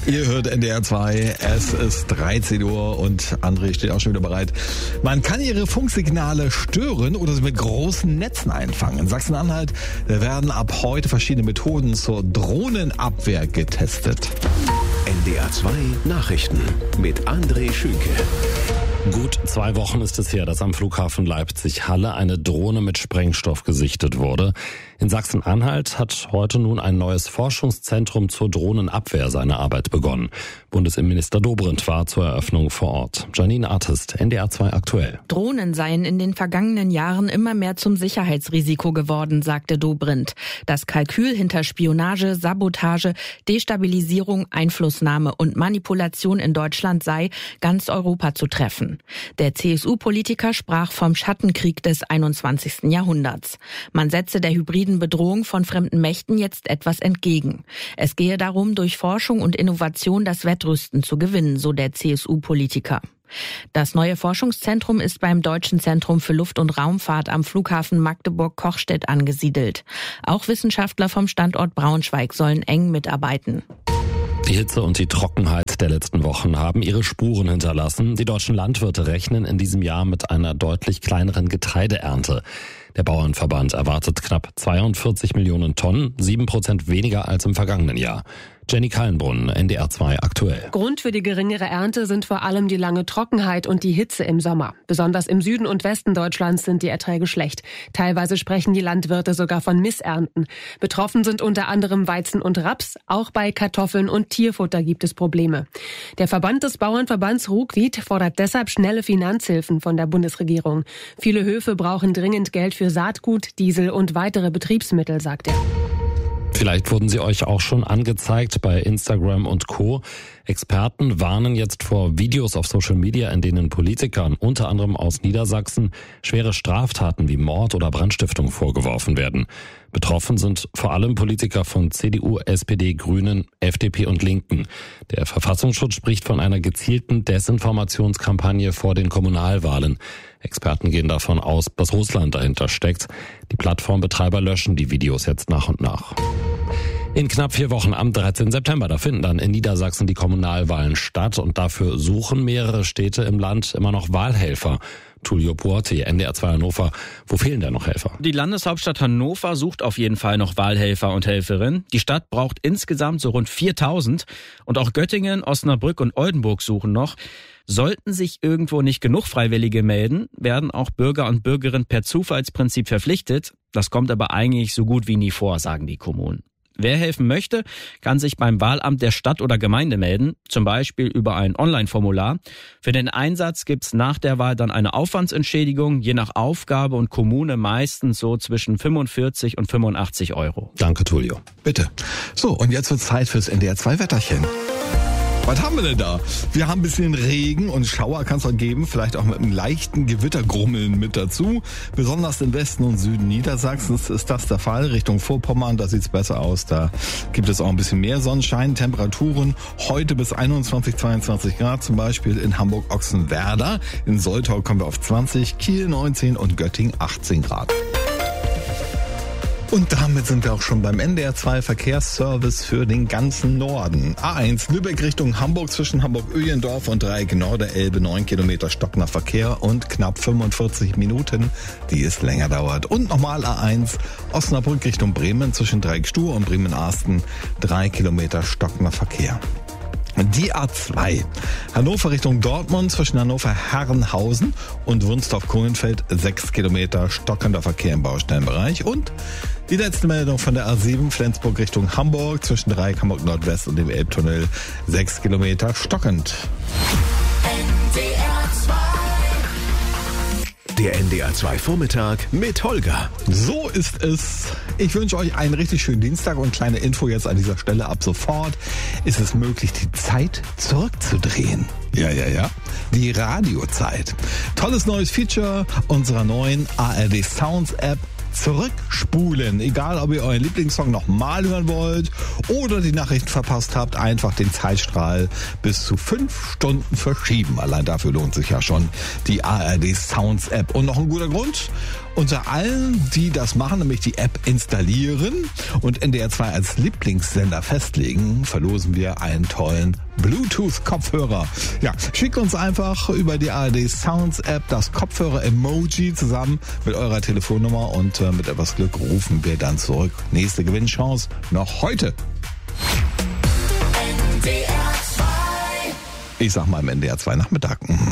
Ihr hört NDR 2, es ist 13 Uhr und André steht auch schon wieder bereit. Man kann ihre Funksignale stören oder sie mit großen Netzen einfangen. In Sachsen-Anhalt werden ab heute verschiedene Methoden zur Drohnenabwehr getestet. NDR 2 Nachrichten mit André Schünke. Gut 2 Wochen ist es her, dass am Flughafen Leipzig-Halle eine Drohne mit Sprengstoff gesichtet wurde. In Sachsen-Anhalt hat heute nun ein neues Forschungszentrum zur Drohnenabwehr seine Arbeit begonnen. Bundesinnenminister Dobrindt war zur Eröffnung vor Ort. Janine Artist, NDR 2 aktuell. Drohnen seien in den vergangenen Jahren immer mehr zum Sicherheitsrisiko geworden, sagte Dobrindt. Das Kalkül hinter Spionage, Sabotage, Destabilisierung, Einflussnahme und Manipulation in Deutschland sei, ganz Europa zu treffen. Der CSU-Politiker sprach vom Schattenkrieg des 21. Jahrhunderts. Man setze der hybriden Bedrohung von fremden Mächten jetzt etwas entgegen. Es gehe darum, durch Forschung und Innovation das Wettrüsten zu gewinnen, so der CSU-Politiker. Das neue Forschungszentrum ist beim Deutschen Zentrum für Luft- und Raumfahrt am Flughafen Magdeburg-Kochstedt angesiedelt. Auch Wissenschaftler vom Standort Braunschweig sollen eng mitarbeiten. Die Hitze und die Trockenheit der letzten Wochen haben ihre Spuren hinterlassen. Die deutschen Landwirte rechnen in diesem Jahr mit einer deutlich kleineren Getreideernte. Der Bauernverband erwartet knapp 42 Millionen Tonnen, 7% weniger als im vergangenen Jahr. Jenny Kallenbrunn, NDR 2 aktuell. Grund für die geringere Ernte sind vor allem die lange Trockenheit und die Hitze im Sommer. Besonders im Süden und Westen Deutschlands sind die Erträge schlecht. Teilweise sprechen die Landwirte sogar von Missernten. Betroffen sind unter anderem Weizen und Raps. Auch bei Kartoffeln und Tierfutter gibt es Probleme. Der Verband des Bauernverbands Ruckwied fordert deshalb schnelle Finanzhilfen von der Bundesregierung. Viele Höfe brauchen dringend Geld für Saatgut, Diesel und weitere Betriebsmittel, sagt er. Vielleicht wurden sie euch auch schon angezeigt bei Instagram und Co. Experten warnen jetzt vor Videos auf Social Media, in denen Politikern, unter anderem aus Niedersachsen, schwere Straftaten wie Mord oder Brandstiftung vorgeworfen werden. Betroffen sind vor allem Politiker von CDU, SPD, Grünen, FDP und Linken. Der Verfassungsschutz spricht von einer gezielten Desinformationskampagne vor den Kommunalwahlen. Experten gehen davon aus, dass Russland dahinter steckt. Die Plattformbetreiber löschen die Videos jetzt nach und nach. In knapp 4 Wochen am 13. September, da finden dann in Niedersachsen die Kommunalwahlen statt und dafür suchen mehrere Städte im Land immer noch Wahlhelfer. Tullio Puotti, NDR 2 Hannover. Wo fehlen denn noch Helfer? Die Landeshauptstadt Hannover sucht auf jeden Fall noch Wahlhelfer und Helferinnen. Die Stadt braucht insgesamt so rund 4.000. Und auch Göttingen, Osnabrück und Oldenburg suchen noch. Sollten sich irgendwo nicht genug Freiwillige melden, werden auch Bürger und Bürgerinnen per Zufallsprinzip verpflichtet. Das kommt aber eigentlich so gut wie nie vor, sagen die Kommunen. Wer helfen möchte, kann sich beim Wahlamt der Stadt oder Gemeinde melden, zum Beispiel über ein Online-Formular. Für den Einsatz gibt's nach der Wahl dann eine Aufwandsentschädigung, je nach Aufgabe und Kommune meistens so zwischen 45 und 85 Euro. Danke, Tullio. Bitte. So, und jetzt wird Zeit fürs NDR 2 Wetterchen. Was haben wir denn da? Wir haben ein bisschen Regen und Schauer kann es auch geben, vielleicht auch mit einem leichten Gewittergrummeln mit dazu. Besonders im Westen und Süden Niedersachsens ist das der Fall. Richtung Vorpommern, da sieht's besser aus. Da gibt es auch ein bisschen mehr Sonnenschein. Temperaturen heute bis 21, 22 Grad, zum Beispiel in Hamburg-Ochsenwerder. In Soltau kommen wir auf 20, Kiel 19 und Göttingen 18 Grad. Und damit sind wir auch schon beim NDR 2 Verkehrsservice für den ganzen Norden. A1 Lübeck Richtung Hamburg zwischen Hamburg-Öhlendorf und Dreieck Norderelbe 9 Kilometer stockender Verkehr und knapp 45 Minuten, die es länger dauert. Und nochmal A1 Osnabrück Richtung Bremen zwischen Dreieck Stuhr und Bremen-Arsten 3 Kilometer stockender Verkehr. Die A2 Hannover Richtung Dortmund zwischen Hannover-Herrenhausen und Wunstorf-Kohlenfeld 6 Kilometer stockender Verkehr im Baustellenbereich. Und die letzte Meldung von der A7 Flensburg Richtung Hamburg zwischen Dreieck Hamburg Nordwest und dem Elbtunnel 6 Kilometer stockend. Der NDR 2 Vormittag mit Holger. So ist es. Ich wünsche euch einen richtig schönen Dienstag und kleine Info jetzt an dieser Stelle. Ab sofort ist es möglich, die Zeit zurückzudrehen. Ja. Die Radiozeit. Tolles neues Feature unserer neuen ARD Sounds App. zurückspulen. Egal, ob ihr euren Lieblingssong nochmal hören wollt oder die Nachrichten verpasst habt, einfach den Zeitstrahl bis zu 5 Stunden verschieben. Allein dafür lohnt sich ja schon die ARD Sounds App. Und noch ein guter Grund: unter allen, die das machen, nämlich die App installieren und NDR 2 als Lieblingssender festlegen, verlosen wir einen tollen Bluetooth-Kopfhörer. Ja, schickt uns einfach über die ARD Sounds App das Kopfhörer-Emoji zusammen mit eurer Telefonnummer und mit etwas Glück rufen wir dann zurück. Nächste Gewinnchance noch heute. NDR 2. Ich sag mal im NDR 2 Nachmittag.